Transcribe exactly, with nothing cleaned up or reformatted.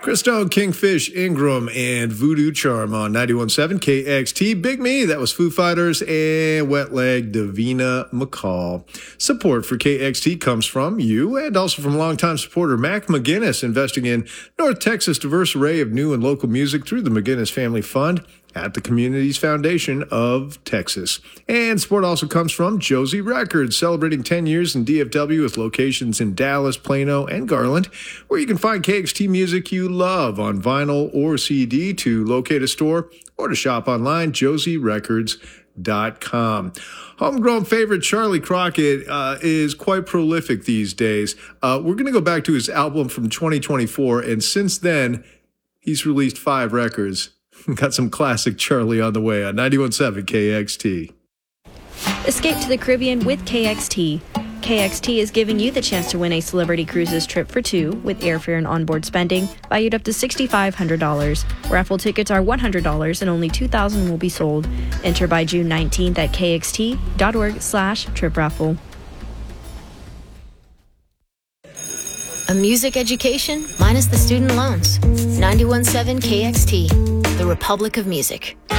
Christone, Kingfish, Ingram, and Voodoo Charm on ninety-one point seven K X T. Big Me, that was Foo Fighters, and Wet Leg, Davina McCall. Support for K X T comes from you and also from longtime supporter Mac McGinnis, investing in North Texas' diverse array of new and local music through the McGinnis Family Fund at the Communities Foundation of Texas. And support also comes from Josie Records, celebrating ten years in D F W with locations in Dallas, Plano, and Garland, where you can find K X T music you love on vinyl or C D. To locate a store or to shop online, josie records dot com. Homegrown favorite Charlie Crockett uh, is quite prolific these days. Uh, we're going to go back to his album from twenty twenty-four, and since then, he's released five records. Got some classic Charlie on the way on ninety-one point seven K X T. Escape to the Caribbean with K X T. K X T is giving you the chance to win a Celebrity Cruises trip for two with airfare and onboard spending valued up to six thousand five hundred dollars. Raffle tickets are one hundred dollars and only two thousand will be sold. Enter by June nineteenth at kxt.org slash trip raffle. A music education minus the student loans. ninety-one point seven K X T, the Republic of Music.